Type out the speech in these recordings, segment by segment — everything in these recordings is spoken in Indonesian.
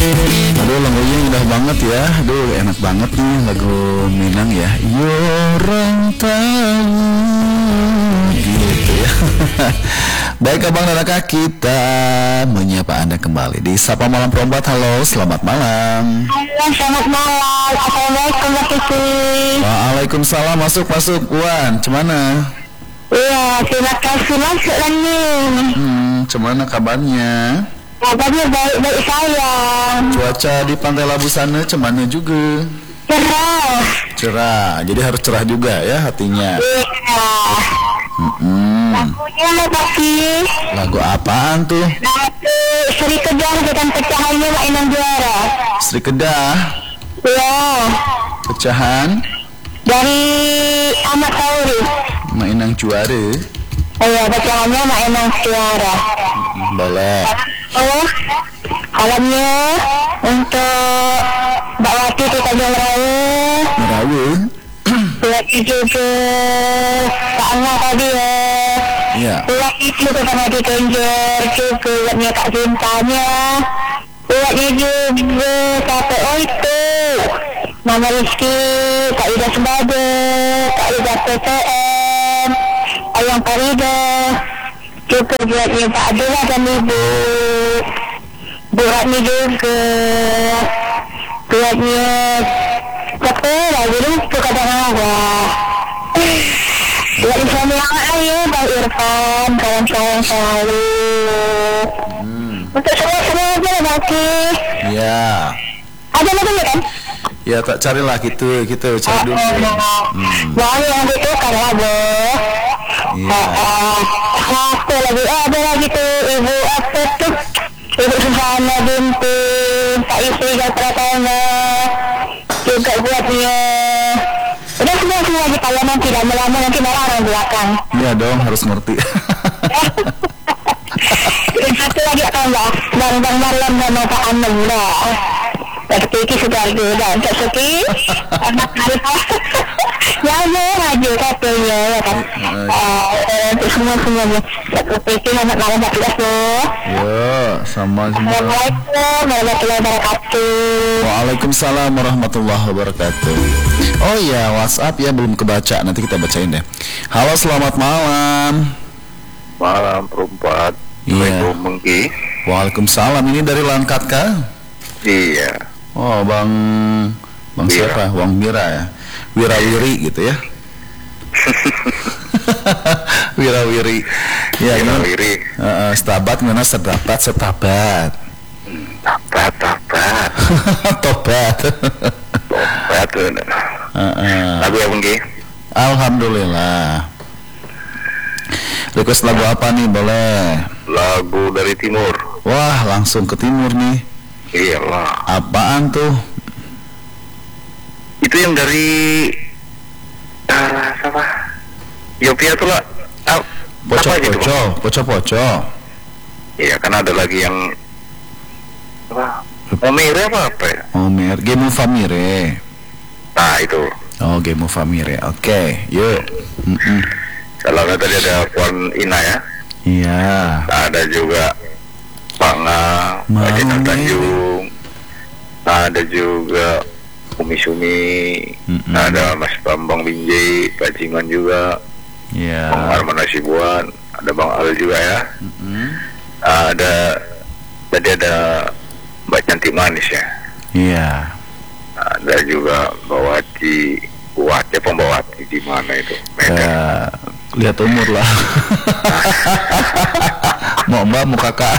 Aduh, lagunya indah banget ya. Aduh, enak banget nih lagu Minang ya. Yorang tahu gitu ya. Baik abang dan kakak, kita menyapa Anda kembali di Sapa Malam Perempat. Halo, selamat malam. Halo, selamat malam. Assalamualaikum Mas Kiki. Waalaikumsalam, masuk Wan, cemana? Iya, terima kasih masuk lagi. Cemana kabarnya? Kabarnya baik-baik sayang. Cuaca di Pantai Labu sana cemana juga? Cerah. Cerah, jadi harus cerah juga ya hatinya. Iya. Lagunya tapi Lagu apaan tuh? lagu Sri Kedah dengan pecahannya mainan juara. Sri Kedah, Iya. pecahan, Dari Ahmad Tauri. mainan juara. Iya, pecahannya mainan juara. Boleh. Oh, alamnya untuk Mbak Wati di Tanjung Raya. Merawu. Lagi juga Kak Angga tadi ya. Iya. Lagi juga sama di Tenjer juga buatnya Kak Cintanya. Buatnya juga Kak itu Mama Rizky, Kak Ida Sembade, Kak Ida PTM, Ayang Farida. Juga buatnya Pak Abdullah dan Ibu Bu Ratni juga. Buatnya tapi lagi lupa kadang-kadang. Buat suami yang ayu, Bang Irfan, kawan-kawan selalu. Untuk semua aja lah Baki. Iya. Ada lagi kan? Ya tak carilah gitu cari dulu. Wah, yang itu karena Iya. Aku lagi ada lagi tuh Ibu apa tuh? Ibu Susana binti Pak Istri dan Pratama. Juga buatnya. Udah semua di Palembang, tidak lama nanti marah orang belakang. Iya dong, harus ngerti. Yang satu lagi apa enggak? Bang Marlon dan Pak Anem enggak? Tapi itu sudah ada untuk Suki. Anak Alfa. Ya aja katanya ya kan. Untuk semuanya. Seperti itu anak malam tak jelas loh. Yo, sama semua. Assalamualaikum warahmatullahi wabarakatuh. Waalaikumsalam warahmatullahi wabarakatuh. Oh iya, WhatsApp ya belum kebaca, nanti kita bacain deh. Halo, selamat malam. Malam perempat. Iya. Mengki. Waalaikumsalam. Ini dari Langkatka? Iya. Oh, Bang Wira. siapa? Bang Mira ya. Wirawiri gitu ya. Wirawiri. Ya, ini Wirawiri. setabat mana setabat. Tabat. Tobat. Tobat. Lagu ya Mengki. Alhamdulillah. Request lagu apa nih, boleh? Lagu dari timur. Wah, langsung ke timur nih. Iyalah. Apaan tuh? Itu yang dari siapa? Yopia tuh lah. Poco. Iya, kan ada lagi yang apa? Omere apa ya? Omer, Game Famire. Nah itu. Oh, Game Famire. Oke, yuk. Salahnya tadi ada Puan Ina ya. Iya. Ada juga Panga, Pacitan Tanjung. Ada juga Umi Sumi. Ada Mas Bambang Binjai, Bajingan juga. Iya. Bang Arman Nasibuan, ada Bang Al juga ya. Tadi ada Mbak Cantik Manis ya. Iya. Ada juga Bawati, Pembawati di mana itu? Medan. Ya, lihat umur lah. Mau mbak, mau kakak.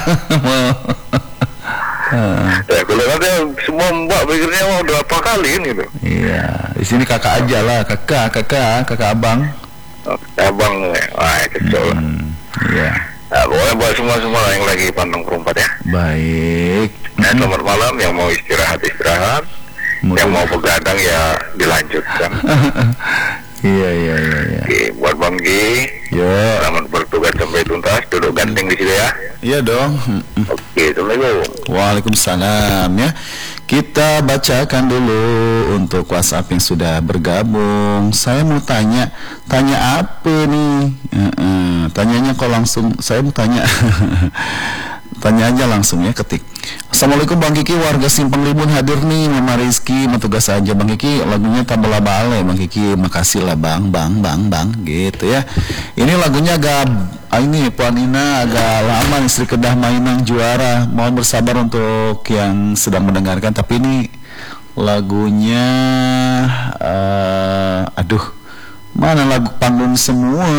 Ya kalau ada semua mbak pikirnya mau berapa kali ini gitu. Iya, di sini kakak aja lah, kakak abang. Abang, wah cocok lah. Iya. Nah, pokoknya buat semua yang lagi pantang perempat ya. Baik. Nah, selamat malam, yang mau istirahat. Yang mau begadang ya dilanjutkan. Iya. Oke, buat Bang Gi, Yo. selamat bertugas sampai tuntas. Duduk ganteng di situ ya. Iya dong. Oke, assalamualaikum. Waalaikumsalam ya. Kita bacakan dulu untuk WhatsApp yang sudah bergabung. Saya mau tanya apa nih? Tanyanya kok langsung. Saya mau tanya. Tanya aja langsung ya, ketik. Assalamualaikum Bang Kiki, warga Simpang Limbun hadir nih, Mama Rizky, mau tugas aja Bang Kiki, lagunya Tabela Bale Bang Kiki, makasih lah Bang, gitu ya. Ini lagunya agak, ini Puan Ina agak lama, Istri Kedah Mainang Juara, mohon bersabar untuk yang sedang mendengarkan, tapi ini lagunya, aduh, mana lagu panggung semua.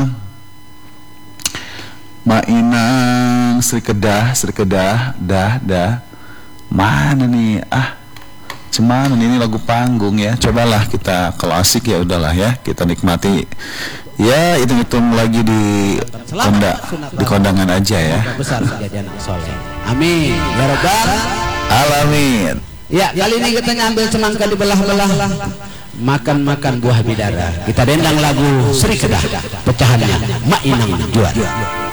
Mainang, Sri Kedah, dah. Mana nih? Cuman ini lagu panggung ya. Cobalah kita, kalau asik ya udahlah ya, kita nikmati. Ya, hitung-hitung lagi di kondangan aja ya. Besar jadi anak soleh. Amin. Ya Rabbal alamin. Ya, kali ini kita ngambil semangka dibelah-belah. Makan buah bidara. Kita dendang lagu Sri Kedah, pecahannya Mainang Juara.